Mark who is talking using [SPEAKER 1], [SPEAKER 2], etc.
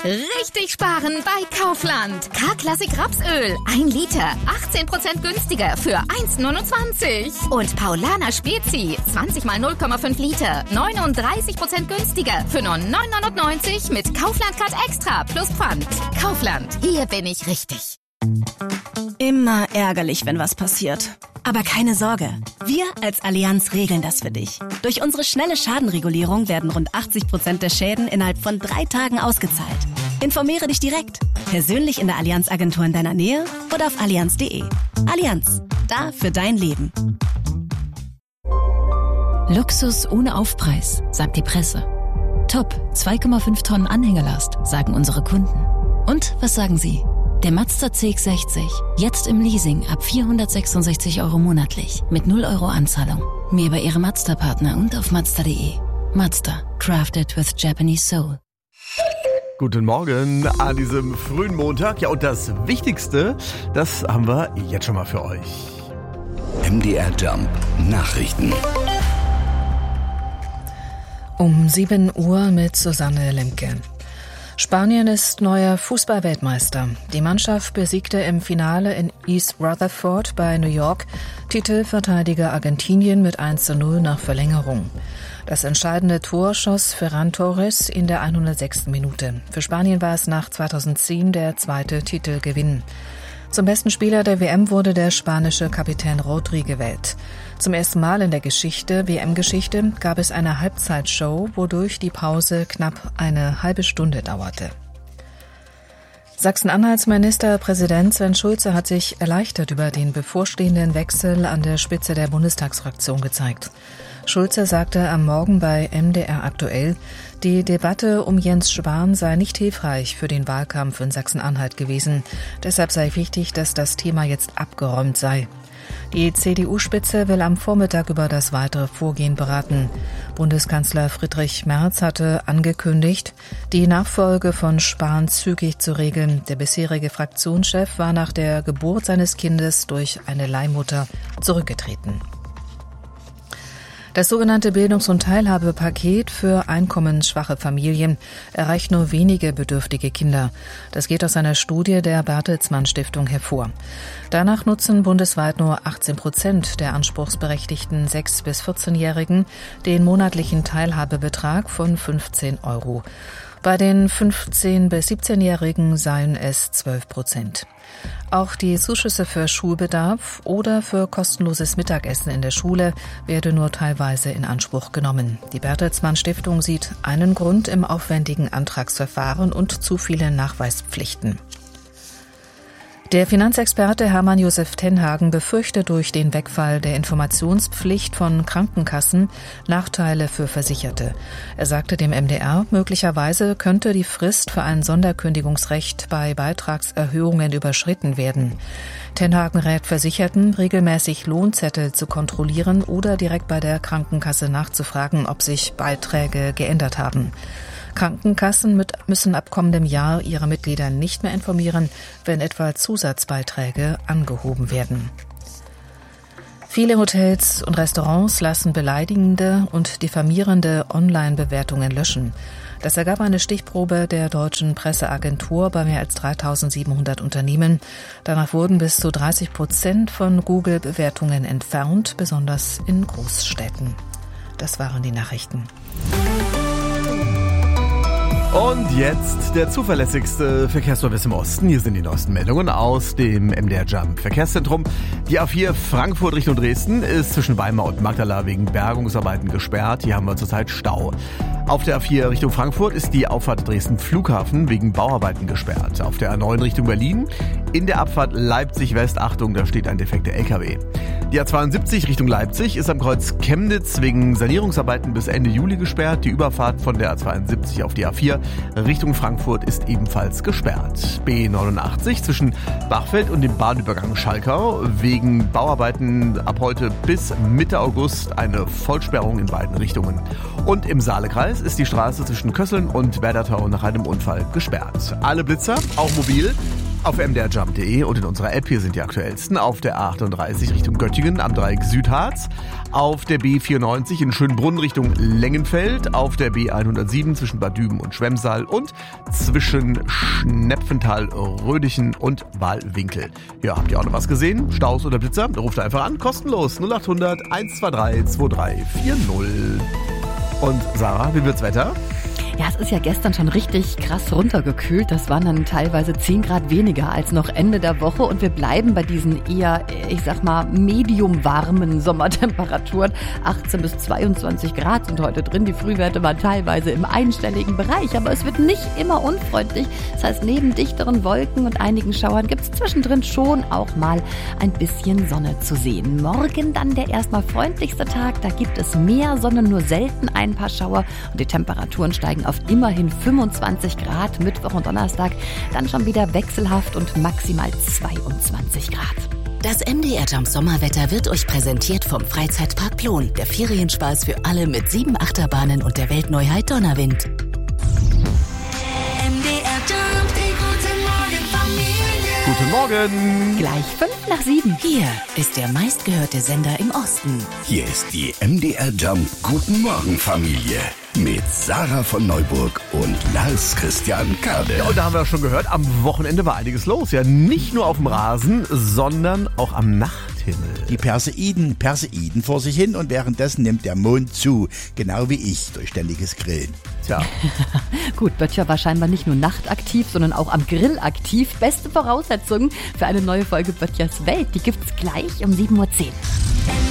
[SPEAKER 1] Richtig sparen bei Kaufland. K-Klassik Rapsöl. 1 Liter. 18% günstiger für 1,29. Und Paulaner Spezi. 20 mal 0,5 Liter. 39% günstiger für nur 9,99 mit Kaufland Card Extra plus Pfand. Kaufland. Hier bin ich richtig.
[SPEAKER 2] Immer ärgerlich, wenn was passiert. Aber keine Sorge, wir als Allianz regeln das für dich. Durch unsere schnelle Schadenregulierung werden rund 80% der Schäden innerhalb von 3 Tagen ausgezahlt. Informiere dich direkt, persönlich in der Allianz-Agentur in deiner Nähe oder auf allianz.de. Allianz, da für dein Leben.
[SPEAKER 3] Luxus ohne Aufpreis, sagt die Presse. Top, 2,5 Tonnen Anhängelast, sagen unsere Kunden. Und was sagen Sie? Der Mazda CX-60, jetzt im Leasing ab 466 € monatlich, mit 0 € Anzahlung. Mehr bei Ihrem Mazda-Partner und auf Mazda.de. Mazda, crafted with Japanese soul.
[SPEAKER 4] Guten Morgen an diesem frühen Montag. Ja, und das Wichtigste, das haben wir jetzt schon mal für euch.
[SPEAKER 5] MDR Jump Nachrichten.
[SPEAKER 6] Um 7 Uhr mit Susanne Lemke. Spanien ist neuer Fußball-Weltmeister. Die Mannschaft besiegte im Finale in East Rutherford bei New York Titelverteidiger Argentinien mit 1:0 nach Verlängerung. Das entscheidende Tor schoss Ferran Torres in der 106. Minute. Für Spanien war es nach 2010 der zweite Titelgewinn. Zum besten Spieler der WM wurde der spanische Kapitän Rodri gewählt. Zum ersten Mal in der WM-Geschichte, gab es eine Halbzeitshow, wodurch die Pause knapp eine halbe Stunde dauerte. Sachsen-Anhalts Ministerpräsident Sven Schulze hat sich erleichtert über den bevorstehenden Wechsel an der Spitze der Bundestagsfraktion gezeigt. Schulze sagte am Morgen bei MDR aktuell, die Debatte um Jens Spahn sei nicht hilfreich für den Wahlkampf in Sachsen-Anhalt gewesen. Deshalb sei wichtig, dass das Thema jetzt abgeräumt sei. Die CDU-Spitze will am Vormittag über das weitere Vorgehen beraten. Bundeskanzler Friedrich Merz hatte angekündigt, die Nachfolge von Spahn zügig zu regeln. Der bisherige Fraktionschef war nach der Geburt seines Kindes durch eine Leihmutter zurückgetreten. Das sogenannte Bildungs- und Teilhabepaket für einkommensschwache Familien erreicht nur wenige bedürftige Kinder. Das geht aus einer Studie der Bertelsmann Stiftung hervor. Danach nutzen bundesweit nur 18% der anspruchsberechtigten 6- bis 14-Jährigen den monatlichen Teilhabebetrag von 15 €. Bei den 15- bis 17-Jährigen seien es 12%. Auch die Zuschüsse für Schulbedarf oder für kostenloses Mittagessen in der Schule werde nur teilweise in Anspruch genommen. Die Bertelsmann Stiftung sieht einen Grund im aufwendigen Antragsverfahren und zu viele Nachweispflichten. Der Finanzexperte Hermann Josef Tenhagen befürchtet durch den Wegfall der Informationspflicht von Krankenkassen Nachteile für Versicherte. Er sagte dem MDR, möglicherweise könnte die Frist für ein Sonderkündigungsrecht bei Beitragserhöhungen überschritten werden. Tenhagen rät Versicherten, regelmäßig Lohnzettel zu kontrollieren oder direkt bei der Krankenkasse nachzufragen, ob sich Beiträge geändert haben. Krankenkassen müssen ab kommendem Jahr ihre Mitglieder nicht mehr informieren, wenn etwa Zusatzbeiträge angehoben werden. Viele Hotels und Restaurants lassen beleidigende und diffamierende Online-Bewertungen löschen. Das ergab eine Stichprobe der deutschen Presseagentur bei mehr als 3.700 Unternehmen. Danach wurden bis zu 30% von Google-Bewertungen entfernt, besonders in Großstädten. Das waren die Nachrichten.
[SPEAKER 4] Und jetzt der zuverlässigste Verkehrsservice im Osten. Hier sind die neuesten Meldungen aus dem MDR Jump Verkehrszentrum. Die A4 Frankfurt Richtung Dresden ist zwischen Weimar und Magdala wegen Bergungsarbeiten gesperrt. Hier haben wir zurzeit Stau. Auf der A4 Richtung Frankfurt ist die Auffahrt Dresden Flughafen wegen Bauarbeiten gesperrt. Auf der A9 Richtung Berlin in der Abfahrt Leipzig West, Achtung, da steht ein defekter LKW. Die A72 Richtung Leipzig ist am Kreuz Chemnitz wegen Sanierungsarbeiten bis Ende Juli gesperrt. Die Überfahrt von der A72 auf die A4 Richtung Frankfurt ist ebenfalls gesperrt. B89 zwischen Bachfeld und dem Bahnübergang Schalkau wegen Bauarbeiten ab heute bis Mitte August eine Vollsperrung in beiden Richtungen. Und im Saalekreis ist die Straße zwischen Kösseln und Werdertau nach einem Unfall gesperrt. Alle Blitzer, auch mobil, auf mdrjump.de und in unserer App. Hier sind die aktuellsten. Auf der A38 Richtung Göttingen am Dreieck Südharz. Auf der B94 in Schönbrunn Richtung Lengenfeld. Auf der B107 zwischen Bad Düben und Schwemmsaal. Und zwischen Schnepfenthal, Rödichen und Wahlwinkel. Ja, habt ihr auch noch was gesehen? Staus oder Blitzer? Ruft einfach an. Kostenlos. 0800 123 2340. Und Sarah, wie wird's Wetter?
[SPEAKER 7] Ja, es ist ja gestern schon richtig krass runtergekühlt. Das waren dann teilweise 10 Grad weniger als noch Ende der Woche. Und wir bleiben bei diesen eher, ich sag mal, medium warmen Sommertemperaturen. 18 bis 22 Grad sind heute drin. Die Frühwerte waren teilweise im einstelligen Bereich. Aber es wird nicht immer unfreundlich. Das heißt, neben dichteren Wolken und einigen Schauern gibt es zwischendrin schon auch mal ein bisschen Sonne zu sehen. Morgen dann der erstmal freundlichste Tag. Da gibt es mehr Sonne, nur selten ein paar Schauer. Und die Temperaturen steigen auf immerhin 25 Grad, Mittwoch und Donnerstag dann schon wieder wechselhaft und maximal 22 Grad.
[SPEAKER 8] Das MDR Jump Sommerwetter wird euch präsentiert vom Freizeitpark Plon, der Ferienspaß für alle mit 7 Achterbahnen und der Weltneuheit Donnerwind.
[SPEAKER 5] MDR Jump, die gute Morgenfamilie.
[SPEAKER 4] Guten Morgen.
[SPEAKER 7] Gleich 5:05.
[SPEAKER 8] Hier ist der meistgehörte Sender im Osten.
[SPEAKER 5] Hier ist die MDR Jump Guten Morgen Familie mit Sarah von Neuburg und Lars Christian Kade.
[SPEAKER 4] Ja, und da haben wir schon gehört, am Wochenende war einiges los. Ja, nicht nur auf dem Rasen, sondern auch am Nachthimmel.
[SPEAKER 9] Die Perseiden vor sich hin und währenddessen nimmt der Mond zu. Genau wie ich, durch ständiges Grillen.
[SPEAKER 4] Tja.
[SPEAKER 7] Gut, Böttcher war scheinbar nicht nur nachtaktiv, sondern auch am Grill aktiv. Beste Voraussetzungen für eine neue Folge Böttchers Welt. Die gibt's gleich um 7:10 Uhr.